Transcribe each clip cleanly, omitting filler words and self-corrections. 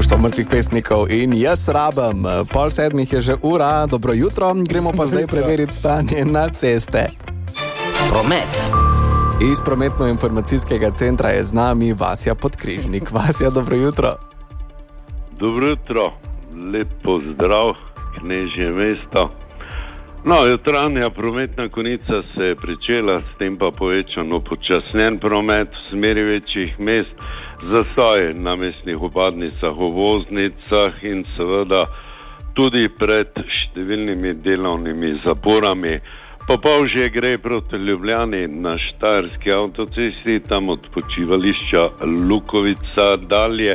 Društvo mrtvih pesnikov in jaz rabim. 6:30 je že ura, dobro jutro, gremo pa zdaj preveriti stanje na ceste. Promet. Iz prometno-informacijskega centra je z nami Vasja Podkrižnik. Vasja, dobro jutro. Dobro jutro, lep pozdrav, Knežje mesto. No, jutranja prometna konica se je pričela, s tem pa povečano počasnjen promet v smeri večjih mest, zastoj na mestnih vpadnicah, voznicah in seveda tudi pred številnimi delovnimi zaporami. Popolžje gre proti Ljubljani na Štajerski avtocesti, tam od počivališča Lukovica dalje.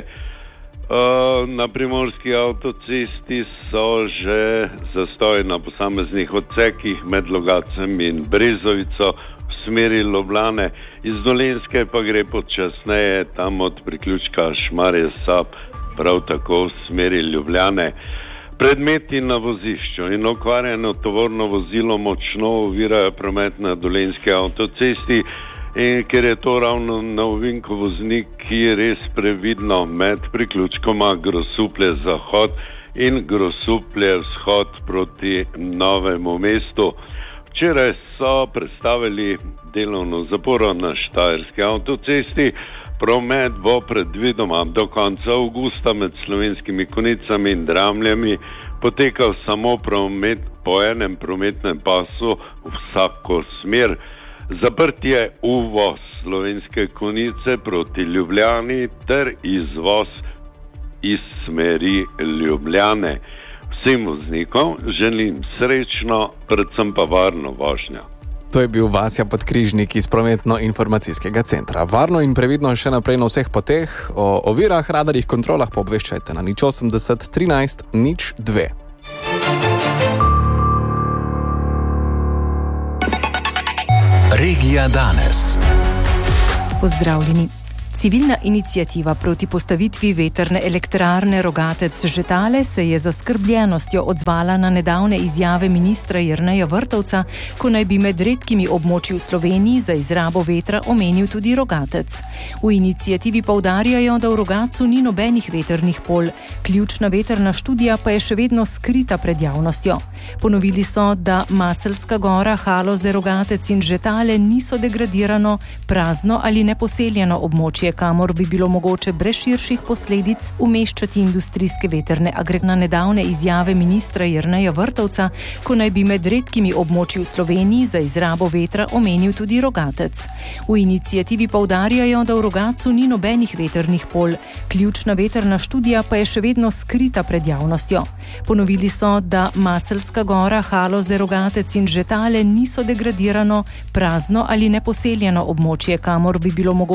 Na primorski avtocesti so že zastoji na posameznih odsekih med Logatcem in Brezovico v smeri Ljubljane. Iz Dolenjske pa gre počasneje, tam od priključka Šmarje Sap, prav tako v smeri Ljubljane. Predmeti na vozišču in okvarjeno tovorno vozilo močno ovirajo promet na Dolenjski avtocesti, in ker je to ravno na ovinku vozniki res previdno med priključkoma Grosuplje Zahod in Grosuplje Vzhod proti Novemu mestu. Včeraj so predstavili delovno zaporo na Štajerski avtocesti. Promet bo predvidoma do konca avgusta med Slovenskimi Konicami in Dramljami potekal samo promet po enem prometnem pasu v vsako smer. Zaprt je uvoz Slovenske Konice proti Ljubljani ter izvoz iz smeri Ljubljane. Vsem voznikom želim srečno, predvsem pa varno vožnjo. To je bil Vasja Podkrižnik iz prometno-informacijskega centra. Varno in previdno še naprej na vseh poteh. O ovirah, radarjih, kontrolah pa obveščajte na 080 13 02. Regija danes. Pozdravljeni. Civilna iniciativa proti postavitvi vetrne elektrarne Rogatec-Žetale se je zaskrbljenostjo odzvala na nedavne izjave ministra Jerneja Vrtovca, ko naj bi med redkimi območji v Sloveniji za izrabo vetra omenil tudi Rogatec. V iniciativi poudarjajo, da v Rogatcu ni nobenih vetrnih polj, ključna vetrna študija pa je še vedno skrita pred javnostjo. Ponovili so, da Maceljska gora, Haloze, Rogatec in Žetale niso degradirano, prazno ali neposeljeno območje, kamor bi bilo mogoče brez širših posledic umeščati industrijske vetrne agregatne. Na nedavne izjave ministra Jerneja Vrtovca, ko naj bi med redkimi območji v Sloveniji za izrabo vetra omenil tudi Rogatec. V iniciativi poudarjajo, da v Rogatcu ni nobenih vetrnih polj, ključna vetrna študija pa je še vedno skrita pred javnostjo. Ponovili so, da Maceljska gora, Haloze, Rogatec in Žetale niso degradirano, prazno ali neposeljeno območje, kamor bi bilo mogoče